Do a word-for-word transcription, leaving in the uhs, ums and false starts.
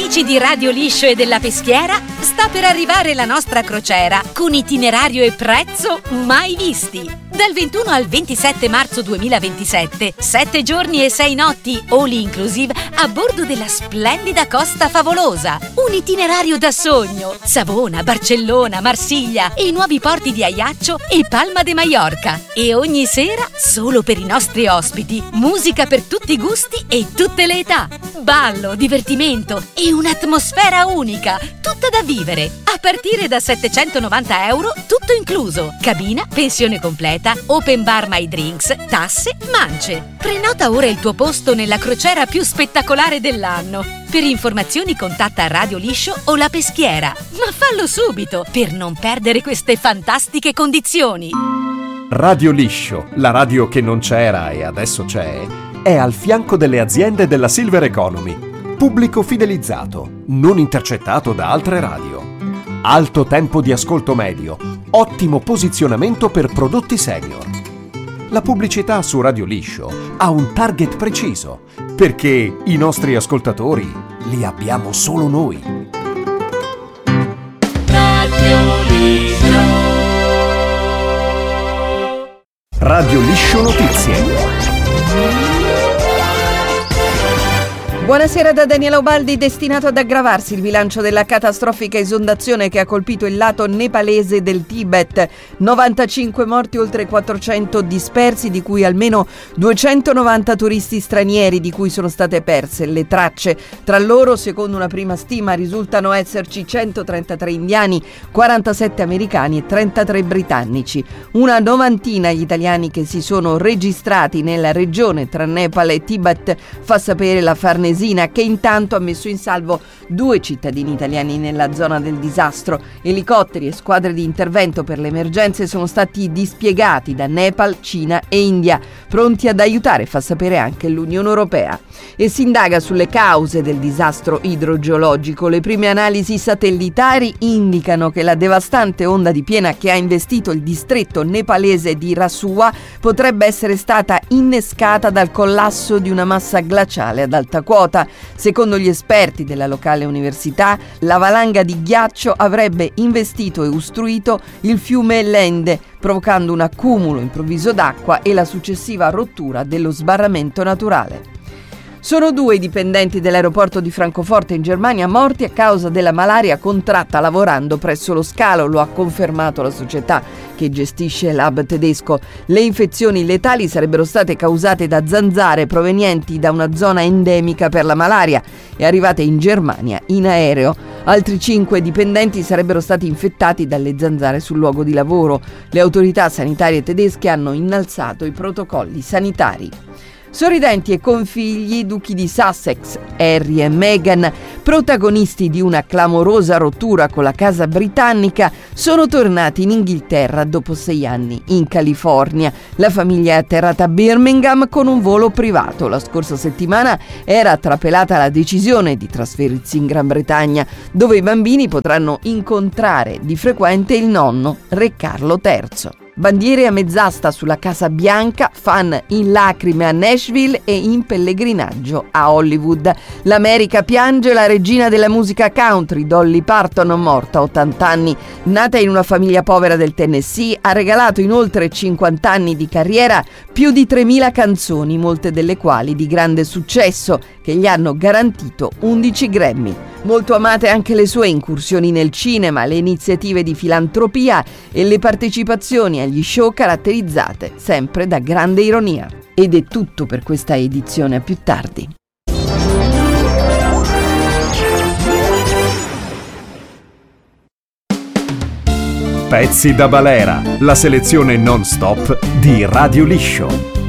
Amici di Radio Liscio e della Peschiera, sta per arrivare la nostra crociera con itinerario e prezzo mai visti. Dal ventuno al ventisette marzo duemilaventisette, sette giorni e sei notti, all inclusive, a bordo della splendida Costa Favolosa. Un itinerario da sogno. Savona, Barcellona, Marsiglia e i nuovi porti di Ajaccio e Palma de Mallorca. E ogni sera, solo per i nostri ospiti, musica per tutti i gusti e tutte le età. Ballo, divertimento e un'atmosfera unica, tutta da vivere. A partire da settecentonovanta euro, tutto incluso. Cabina, pensione completa, open bar my drinks, tasse, mance. Prenota ora il tuo posto nella crociera più spettacolare dell'anno. Per informazioni contatta Radio Liscio o La Peschiera. Ma fallo subito per non perdere queste fantastiche condizioni. Radio Liscio, la radio che non c'era e adesso c'è, è al fianco delle aziende della Silver Economy. Pubblico fidelizzato, non intercettato da altre radio. Alto tempo di ascolto medio, ottimo posizionamento per prodotti senior. La pubblicità su Radio Liscio ha un target preciso, perché i nostri ascoltatori li abbiamo solo noi. Radio Liscio. Radio Liscio Notizie. Buonasera da Daniela Ubaldi. Destinato ad aggravarsi il bilancio della catastrofica esondazione che ha colpito il lato nepalese del Tibet. novantacinque morti, oltre quattrocento dispersi, di cui almeno duecentonovanta turisti stranieri, di cui sono state perse le tracce. Tra loro, secondo una prima stima, risultano esserci centotrentatré indiani, quarantasette americani e trentatré britannici. Una novantina gli italiani che si sono registrati nella regione tra Nepal e Tibet, fa sapere la Farnesina, che intanto ha messo in salvo due cittadini italiani nella zona del disastro. Elicotteri e squadre di intervento per le emergenze sono stati dispiegati da Nepal, Cina e India, pronti ad aiutare, fa sapere anche l'Unione Europea. E si indaga sulle cause del disastro idrogeologico. Le prime analisi satellitari indicano che la devastante onda di piena che ha investito il distretto nepalese di Rasua potrebbe essere stata innescata dal collasso di una massa glaciale ad alta quota. Secondo gli esperti della locale università, la valanga di ghiaccio avrebbe investito e ostruito il fiume Lende, provocando un accumulo improvviso d'acqua e la successiva rottura dello sbarramento naturale. Sono due i dipendenti dell'aeroporto di Francoforte in Germania morti a causa della malaria contratta lavorando presso lo scalo, lo ha confermato la società che gestisce l'hub tedesco. Le infezioni letali sarebbero state causate da zanzare provenienti da una zona endemica per la malaria e arrivate in Germania in aereo. Altri cinque dipendenti sarebbero stati infettati dalle zanzare sul luogo di lavoro. Le autorità sanitarie tedesche hanno innalzato i protocolli sanitari. Sorridenti e con figli, duchi di Sussex, Harry e Meghan, protagonisti di una clamorosa rottura con la casa britannica, sono tornati in Inghilterra dopo sei anni in California. La famiglia è atterrata a Birmingham con un volo privato. La scorsa settimana era trapelata la decisione di trasferirsi in Gran Bretagna, dove i bambini potranno incontrare di frequente il nonno, Re Carlo terzo. Bandiere a mezz'asta sulla Casa Bianca, fan in lacrime a Nashville e in pellegrinaggio a Hollywood. L'America piange la regina della musica country, Dolly Parton, morta a ottanta anni. Nata in una famiglia povera del Tennessee, ha regalato in oltre cinquanta anni di carriera più di tremila canzoni, molte delle quali di grande successo, che gli hanno garantito undici Grammy. Molto amate anche le sue incursioni nel cinema, le iniziative di filantropia e le partecipazioni agli show caratterizzate sempre da grande ironia. Ed è tutto per questa edizione, a più tardi. Pezzi da balera, la selezione non stop di Radio Liscio.